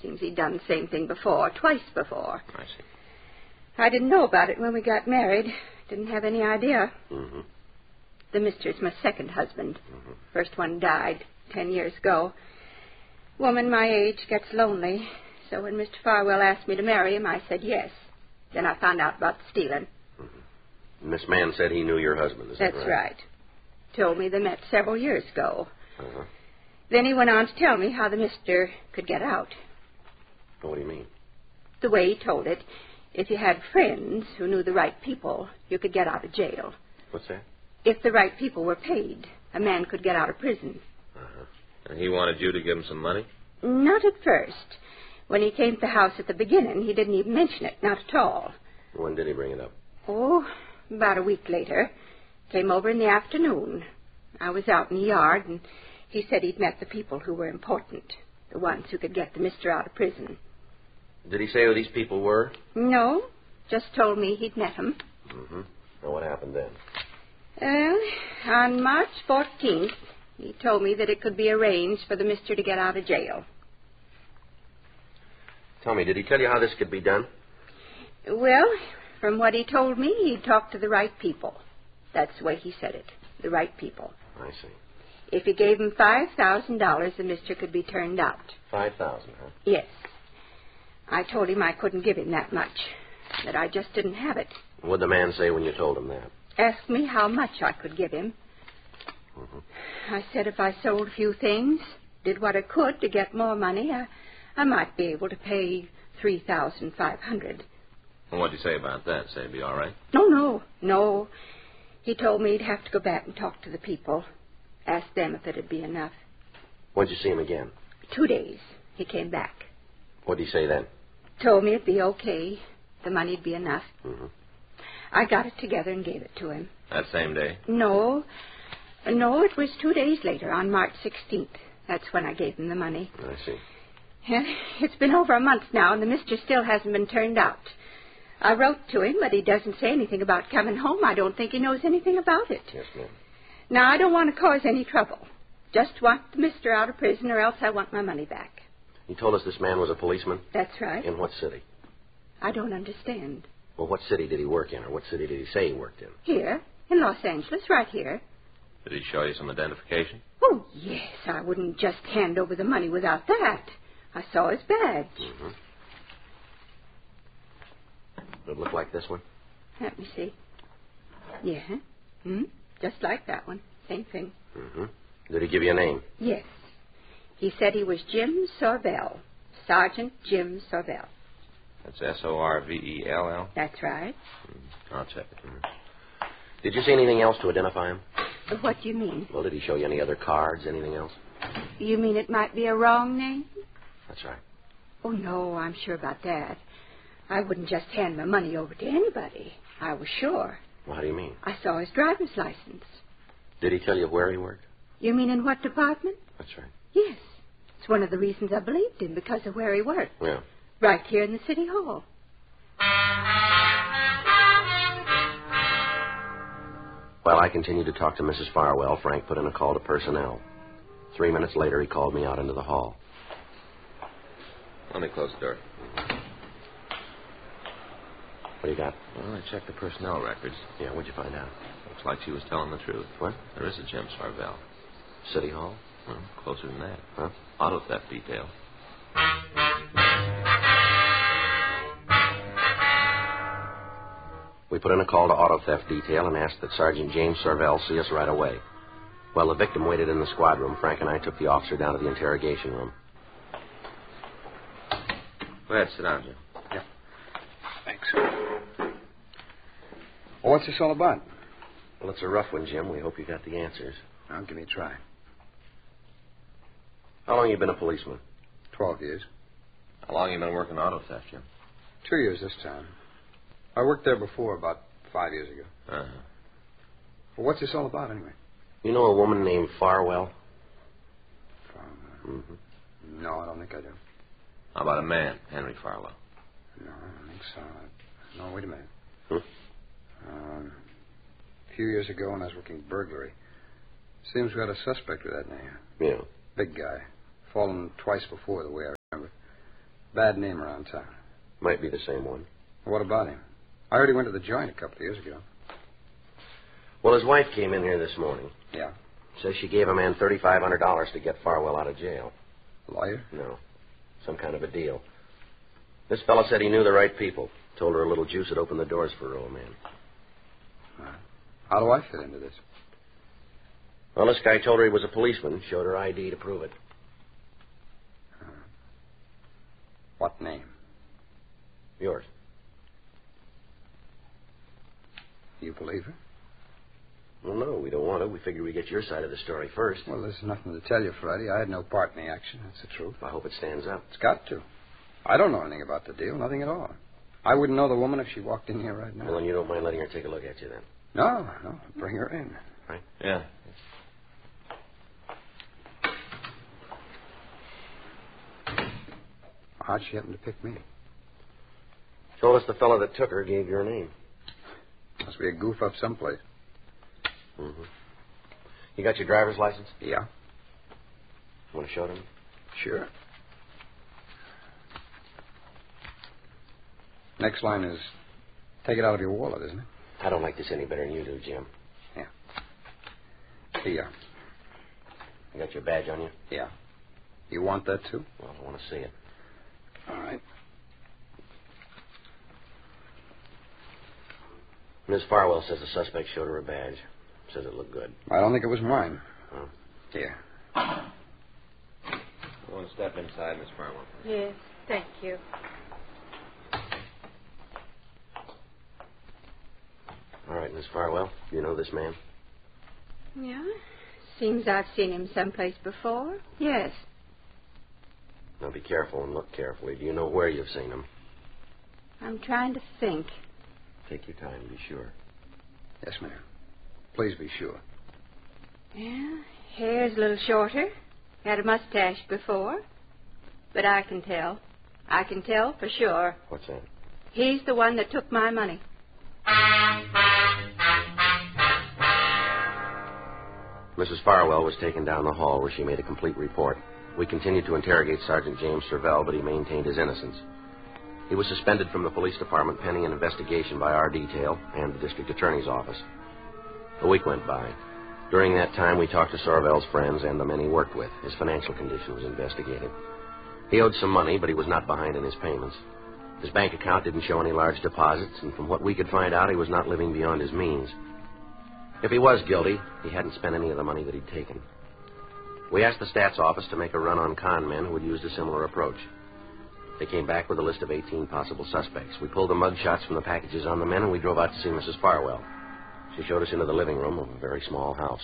Seems he'd done the same thing before, twice before. I see. I didn't know about it when we got married. Didn't have any idea. Mm-hmm. The mister's my second husband. Mm-hmm. First one died 10 years ago. Woman my age gets lonely. So when Mr. Farwell asked me to marry him, I said yes. Then I found out about the stealing. Mm-hmm. This man said he knew your husband, is that right? That's right. Told me they met several years ago. Uh-huh. Then he went on to tell me how the mister could get out. What do you mean? The way he told it, if you had friends who knew the right people, you could get out of jail. What's that? If the right people were paid, a man could get out of prison. Uh-huh. And he wanted you to give him some money? Not at first. When he came to the house at the beginning, he didn't even mention it, not at all. When did he bring it up? Oh, about a week later. Came over in the afternoon. I was out in the yard, and he said he'd met the people who were important, the ones who could get the mister out of prison. Did he say who these people were? No, just told me he'd met them. Mm-hmm. And what happened then? Well, on March 14th, he told me that it could be arranged for the mister to get out of jail. Tell me, did he tell you how this could be done? Well, from what he told me, he'd talk to the right people. That's the way he said it, the right people. I see. If he gave him $5,000, the mister could be turned out. 5,000, huh? Yes. I told him I couldn't give him that much, that I just didn't have it. What'd the man say when you told him that? Asked me how much I could give him. Mm-hmm. I said if I sold a few things, did what I could to get more money, I might be able to pay $3,500. And what'd you say about that? Say it'd be all right? No. He told me he'd have to go back and talk to the people. Ask them if it'd be enough. When'd you see him again? 2 days. He came back. What'd he say then? Told me it'd be okay. The money'd be enough. Mm-hmm. I got it together and gave it to him. That same day? No, it was 2 days later, on March 16th. That's when I gave him the money. I see. It's been over a month now, and the mister still hasn't been turned out. I wrote to him, but he doesn't say anything about coming home. I don't think he knows anything about it. Yes, ma'am. Now, I don't want to cause any trouble. Just want the mister out of prison, or else I want my money back. You told us this man was a policeman? That's right. In what city? I don't understand. Well, what city did he work in, or what city did he say he worked in? Here, in Los Angeles, right here. Did he show you some identification? Oh, yes. I wouldn't just hand over the money without that. I saw his badge. Mm-hmm. Did it look like this one? Let me see. Yeah. Just like that one. Same thing. Mm-hmm. Did he give you a name? Yes. He said he was Jim Sorvell. Sergeant Jim Sorvell. That's S-O-R-V-E-L-L? That's right. I'll check it. Did you see anything else to identify him? What do you mean? Well, did he show you any other cards, anything else? You mean it might be a wrong name? That's right. Oh, no, I'm sure about that. I wouldn't just hand my money over to anybody. I was sure. Well, how do you mean? I saw his driver's license. Did he tell you where he worked? You mean in what department? That's right. Yes. It's one of the reasons I believed him, because of where he worked. Yeah. Right here in the city hall. While I continued to talk to Mrs. Farwell, Frank put in a call to personnel. 3 minutes later, he called me out into the hall. Let me close the door. What do you got? Well, I checked the personnel records. Yeah, what'd you find out? Looks like she was telling the truth. What? There is a Jim Sorvell. City Hall? Well, closer than that. Huh? Auto theft detail. We put in a call to auto theft detail and asked that Sergeant James Sorvell see us right away. While the victim waited in the squad room, Frank and I took the officer down to the interrogation room. Go ahead, sit down, Jim. Yeah. Thanks. Well, what's this all about? Well, it's a rough one, Jim. We hope you got the answers. Well, give me a try. How long you been a policeman? 12 years. How long you been working auto theft, Jim? 2 years this time. I worked there before, about 5 years ago. Uh-huh. Well, what's this all about, anyway? You know a woman named Farwell? Mm-hmm. No, I don't think I do. How about a man, Henry Farlow? No, I don't think so. No, wait a minute. A few years ago when I was working burglary, seems we had a suspect with that name. Yeah. Big guy. Fallen twice before, the way I remember. Bad name around town. Might be the same one. What about him? I heard he went to the joint a couple of years ago. Well, his wife came in here this morning. Yeah. Says she gave a man $3,500 to get Farwell out of jail. Lawyer? No. Some kind of a deal. This fellow said he knew the right people. Told her a little juice had opened the doors for her old man. How do I fit into this? Well, this guy told her he was a policeman. Showed her ID to prove it. What name? Yours. You believe her? Well, no, we don't want to. We figure we get your side of the story first. Well, there's nothing to tell you, Friday. I had no part in the action. That's the truth. I hope it stands up. It's got to. I don't know anything about the deal. Nothing at all. I wouldn't know the woman if she walked in here right now. Well, then you don't mind letting her take a look at you, then? No. Bring her in. Right? Yeah. How'd she happen to pick me? Told us the fellow that took her gave your name. Must be a goof up someplace. Mm-hmm. You got your driver's license? Yeah. Want to show them? Sure. Next line is, take it out of your wallet, isn't it? I don't like this any better than you do, Jim. Yeah. Here. You got your badge on you? Yeah. You want that, too? Well, I want to see it. All right. Ms. Farwell says the suspect showed her a badge. Says it looked good. I don't think it was mine. Oh. Here. You want to step inside, Miss Farwell? Yes, thank you. All right, Miss Farwell. You know this man? Yeah? Seems I've seen him someplace before. Yes. Now be careful and look carefully. Do you know where you've seen him? I'm trying to think. Take your time to be sure. Yes, ma'am. Please be sure. Yeah, hair's a little shorter. Had a mustache before. But I can tell. I can tell for sure. What's that? He's the one that took my money. Mrs. Farwell was taken down the hall where she made a complete report. We continued to interrogate Sergeant James Servell, but he maintained his innocence. He was suspended from the police department pending an investigation by our detail and the district attorney's office. A week went by. During that time, we talked to Servell's friends and the men he worked with. His financial condition was investigated. He owed some money, but he was not behind in his payments. His bank account didn't show any large deposits, and from what we could find out, he was not living beyond his means. If he was guilty, he hadn't spent any of the money that he'd taken. We asked the stats office to make a run on con men who had used a similar approach. They came back with a list of 18 possible suspects. We pulled the mug shots from the packages on the men, and we drove out to see Mrs. Farwell. She showed us into the living room of a very small house.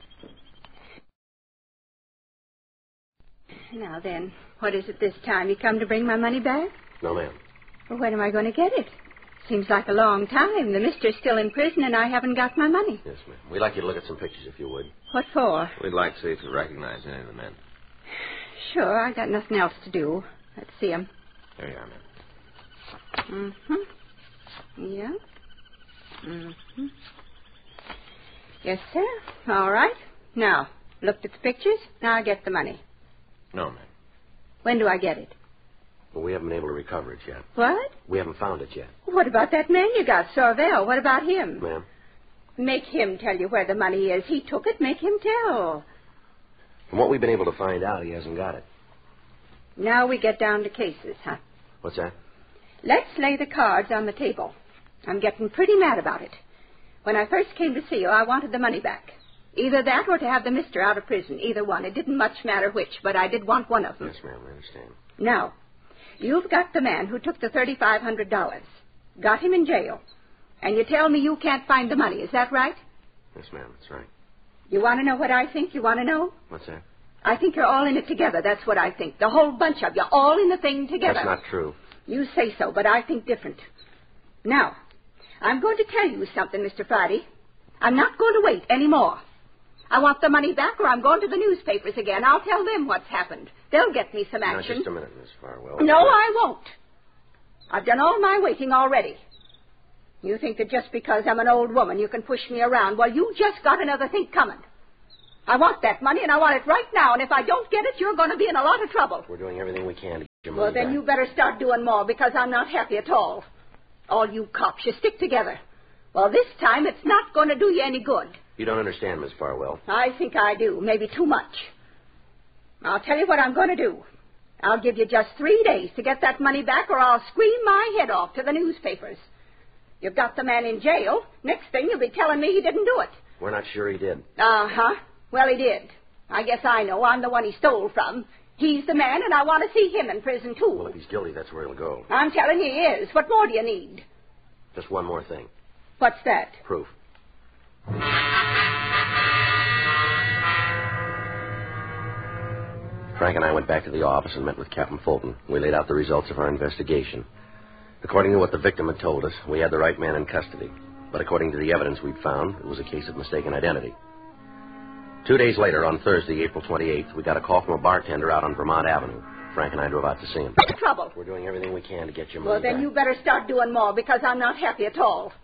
Now then, what is it this time? You come to bring my money back? No, ma'am. Well, when am I going to get it? Seems like a long time. The mister's still in prison, and I haven't got my money. Yes, ma'am. We'd like you to look at some pictures, if you would. What for? We'd like to see if you recognize any of the men. Sure, I got nothing else to do. Let's see 'em. There you are, ma'am. Mm-hmm. Yeah. Mm-hmm. Yes, sir. All right. Now, looked at the pictures. Now I get the money. No, ma'am. When do I get it? Well, we haven't been able to recover it yet. What? We haven't found it yet. What about that man you got, Sorvell? What about him? Ma'am? Make him tell you where the money is. He took it. Make him tell. From what we've been able to find out, he hasn't got it. Now we get down to cases, huh? What's that? Let's lay the cards on the table. I'm getting pretty mad about it. When I first came to see you, I wanted the money back. Either that or to have the mister out of prison. Either one. It didn't much matter which, but I did want one of them. Yes, ma'am, I understand. Now, you've got the man who took the $3,500. Got him in jail. And you tell me you can't find the money. Is that right? Yes, ma'am, that's right. You want to know what I think? You want to know? What's that? I think you're all in it together. That's what I think. The whole bunch of you, all in the thing together. That's not true. You say so, but I think different. Now, I'm going to tell you something, Mr. Friday. I'm not going to wait any more. I want the money back, or I'm going to the newspapers again. I'll tell them what's happened. They'll get me some action. Now, just a minute, Miss Farwell. No, I won't. I've done all my waiting already. You think that just because I'm an old woman you can push me around. Well, you just got another thing coming. I want that money, and I want it right now, and if I don't get it, you're going to be in a lot of trouble. We're doing everything we can to Well, then you better start doing more, because I'm not happy at all. All you cops, you stick together. Well, this time it's not going to do you any good. You don't understand, Miss Farwell. I think I do. Maybe too much. I'll tell you what I'm going to do. I'll give you just 3 days to get that money back, or I'll scream my head off to the newspapers. You've got the man in jail. Next thing, you'll be telling me he didn't do it. We're not sure he did. Uh-huh. Well, he did. I guess I know. I'm the one he stole from. He's the man, and I want to see him in prison, too. Well, if he's guilty, that's where he'll go. I'm telling you he is. What more do you need? Just one more thing. What's that? Proof. Frank and I went back to the office and met with Captain Fulton. We laid out the results of our investigation. According to what the victim had told us, we had the right man in custody. But according to the evidence we'd found, it was a case of mistaken identity. 2 days later, on Thursday, April 28th, we got a call from a bartender out on Vermont Avenue. Frank and I drove out to see him. What's the trouble? We're doing everything we can to get your money Well, then back. you better start doing more, because I'm not happy at all.